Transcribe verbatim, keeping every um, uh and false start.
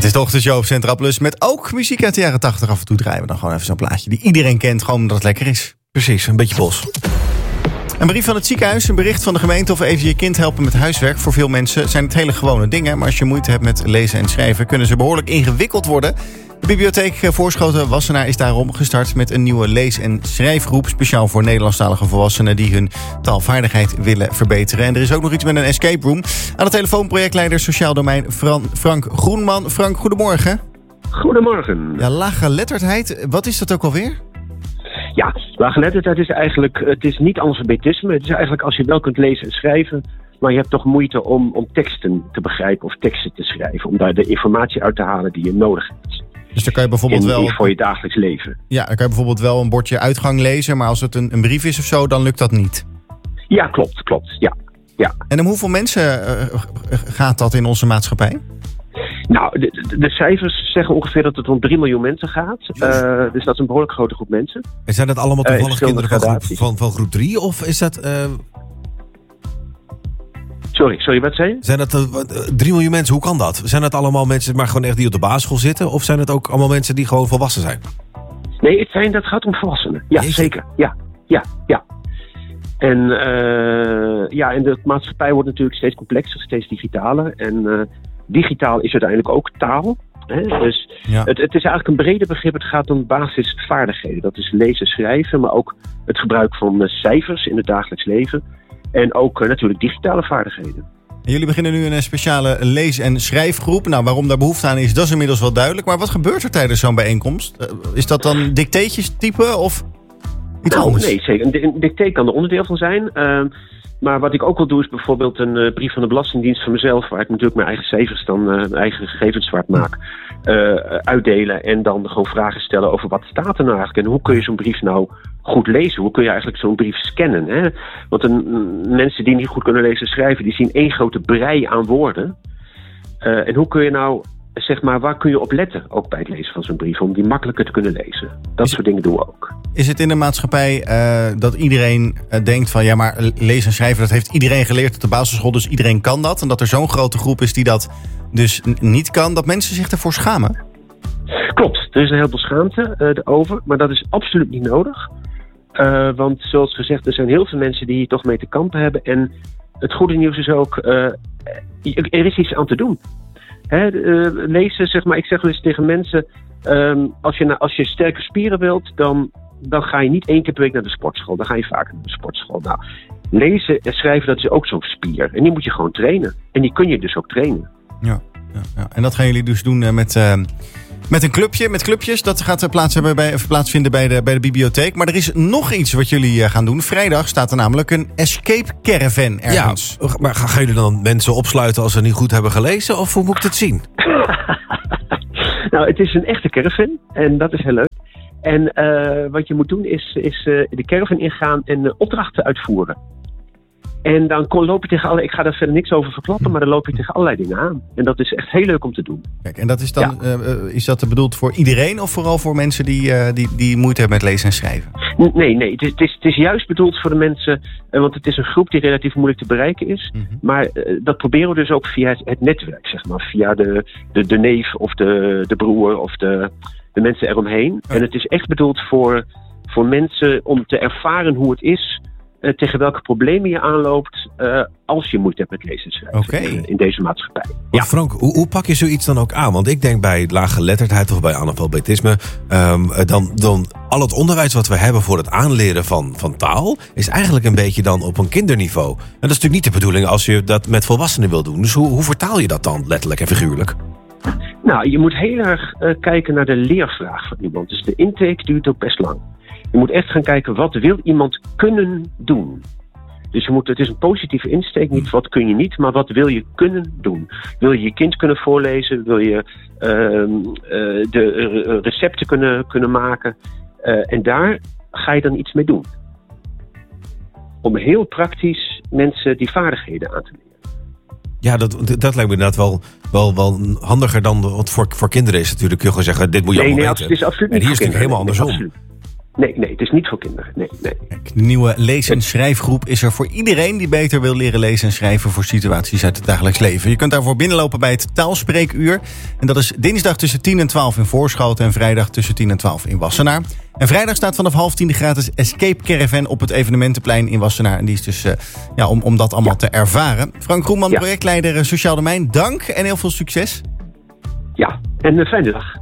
is de ochtendshow op Centraal Plus met ook muziek uit de jaren tachtig. Af en toe draaien we dan gewoon even zo'n plaatje die iedereen kent, gewoon omdat het lekker is. Precies, een beetje bos. Een brief van het ziekenhuis, een bericht van de gemeente of even je kind helpen met huiswerk. Voor veel mensen zijn het hele gewone dingen, maar als je moeite hebt met lezen en schrijven, kunnen ze behoorlijk ingewikkeld worden. De bibliotheek Voorschoten-Wassenaar is daarom gestart met een nieuwe lees- en schrijfgroep, speciaal voor Nederlandstalige volwassenen die hun taalvaardigheid willen verbeteren. En er is ook nog iets met een escape room. Aan de telefoon projectleider Sociaal Domein Fran- Frank Groenman. Frank, goedemorgen. Goedemorgen. Ja, laaggeletterdheid, wat is dat ook alweer? Ja, laaggeletterdheid is eigenlijk, het is niet analfabetisme. Het is eigenlijk als je wel kunt lezen en schrijven, maar je hebt toch moeite om, om teksten te begrijpen of teksten te schrijven. Om daar de informatie uit te halen die je nodig hebt. Dus dan kan je bijvoorbeeld in, wel... in voor je dagelijks leven. Ja, dan kan je bijvoorbeeld wel een bordje uitgang lezen, maar als het een, een brief is of zo, dan lukt dat niet. Ja, klopt, klopt. Ja, ja. En om hoeveel mensen uh, gaat dat in onze maatschappij? Nou, de, de, de cijfers zeggen ongeveer dat het om drie miljoen mensen gaat. Uh, dus dat is een behoorlijk grote groep mensen. En zijn dat allemaal toevallig uh, kinderen van groep, van, van groep drie? Of is dat... Uh... Sorry, sorry, wat zei je? Zijn dat uh, drie miljoen mensen, hoe kan dat? Zijn dat allemaal mensen maar gewoon echt die op de basisschool zitten? Of zijn het ook allemaal mensen die gewoon volwassen zijn? Nee, het zijn, dat gaat om volwassenen. Ja, Jeetje. Zeker. Ja, ja, ja. En, uh, ja, en de maatschappij wordt natuurlijk steeds complexer, steeds digitaler. En uh, digitaal is uiteindelijk ook taal. Hè? Dus Ja. het, het is eigenlijk een breder begrip. Het gaat om basisvaardigheden. Dat is lezen, schrijven, maar ook het gebruik van uh, cijfers in het dagelijks leven. En ook uh, natuurlijk digitale vaardigheden. En jullie beginnen nu een speciale lees- en schrijfgroep. Nou, waarom daar behoefte aan is, dat is inmiddels wel duidelijk. Maar wat gebeurt er tijdens zo'n bijeenkomst? Uh, is dat dan dicteetjes typen of iets Nou, anders? nee, zeker. Een, di- een dicté kan er onderdeel van zijn. Uh, maar wat ik ook wil doen is bijvoorbeeld een uh, brief van de Belastingdienst van mezelf, waar ik natuurlijk mijn eigen cijfers dan, uh, mijn eigen gegevens zwart maak, uh, uitdelen en dan gewoon vragen stellen over wat staat er nou eigenlijk en hoe kun je zo'n brief nou goed lezen? Hoe kun je eigenlijk zo'n brief scannen? Hè? Want een, mensen die niet goed kunnen lezen en schrijven, die zien één grote brei aan woorden. Uh, en hoe kun je nou, zeg maar, waar kun je op letten, ook bij het lezen van zo'n brief, om die makkelijker te kunnen lezen? Dat Is- soort dingen doen we ook. Is het in de maatschappij uh, dat iedereen uh, denkt van ja, maar lezen en schrijven, dat heeft iedereen geleerd op de basisschool, dus iedereen kan dat. En dat er zo'n grote groep is die dat dus n- niet kan, dat mensen zich ervoor schamen? Klopt, er is een heleboel schaamte uh, erover, maar dat is absoluut niet nodig. Uh, want zoals gezegd, er zijn heel veel mensen die hier toch mee te kampen hebben. En het goede nieuws is ook, uh, er is iets aan te doen. Hè, uh, lezen, zeg maar, ik zeg wel eens tegen mensen, um, als, je, als je sterke spieren wilt, dan, dan ga je niet één keer per week naar de sportschool. Dan ga je vaker naar de sportschool. Nou, lezen en schrijven, dat is ook zo'n spier. En die moet je gewoon trainen. En die kun je dus ook trainen. Ja, ja, ja. En dat gaan jullie dus doen uh, met, uh, met een clubje, met clubjes. Dat gaat uh, plaats hebben bij, plaatsvinden bij de, bij de bibliotheek. Maar er is nog iets wat jullie uh, gaan doen. Vrijdag staat er namelijk een escape caravan ergens. Ja, maar gaan gaan jullie dan mensen opsluiten als ze niet goed hebben gelezen? Of hoe moet ik het zien? Nou, het is een echte caravan. En dat is heel leuk. En uh, wat je moet doen is, is uh, de caravan ingaan en uh, opdrachten uitvoeren. En dan kon, loop je tegen alle, ik ga daar verder niks over verklappen, maar dan loop je tegen allerlei dingen aan. En dat is echt heel leuk om te doen. Kijk, en dat is dan Ja. uh, is dat bedoeld voor iedereen of vooral voor mensen die, uh, die, die moeite hebben met lezen en schrijven? N- Nee, nee, het is, het is, het is juist bedoeld voor de mensen, uh, want het is een groep die relatief moeilijk te bereiken is. Mm-hmm. Maar uh, dat proberen we dus ook via het, het netwerk, zeg maar. Via de, de, de neef of de, de broer of de, de mensen eromheen. Ja. En het is echt bedoeld voor, voor mensen om te ervaren hoe het is, uh, tegen welke problemen je aanloopt uh, als je moeite hebt met lezen en schrijven. Oké. uh, in deze maatschappij. Ja. Ja. Frank, hoe, hoe pak je zoiets dan ook aan? Want ik denk bij laaggeletterdheid of bij analfabetisme, um, dan, dan al het onderwijs wat we hebben voor het aanleren van, van taal is eigenlijk een beetje dan op een kinderniveau. En dat is natuurlijk niet de bedoeling als je dat met volwassenen wil doen. Dus hoe, hoe vertaal je dat dan letterlijk en figuurlijk? Nou, je moet heel erg uh, kijken naar de leervraag van iemand. Dus de intake duurt ook best lang. Je moet echt gaan kijken, wat wil iemand kunnen doen? Dus je moet, het is een positieve insteek, niet wat kun je niet, maar wat wil je kunnen doen? Wil je je kind kunnen voorlezen? Wil je uh, uh, de uh, recepten kunnen, kunnen maken? Uh, en daar ga je dan iets mee doen. Om heel praktisch mensen die vaardigheden aan te leren. Ja, dat, dat lijkt me inderdaad wel, wel, wel handiger dan... Want voor, voor kinderen is het natuurlijk, kun je gewoon zeggen, dit moet je Nee, allemaal nee, weten. het is absoluut En niet hier is het voor natuurlijk helemaal kinderen. andersom. Nee, absoluut. Nee, nee, het is niet voor kinderen. Nee, nee. Kijk, de nieuwe lees- en schrijfgroep is er voor iedereen die beter wil leren lezen en schrijven voor situaties uit het dagelijks leven. Je kunt daarvoor binnenlopen bij het Taalspreekuur. En dat is dinsdag tussen tien en twaalf in Voorschoten en vrijdag tussen tien en twaalf in Wassenaar. En vrijdag staat vanaf half tien de gratis Escape Caravan op het evenementenplein in Wassenaar. En die is dus uh, ja, om, om dat allemaal ja. te ervaren. Frank Groenman, ja. projectleider Sociaal Domein, dank en heel veel succes. Ja, en een fijne dag.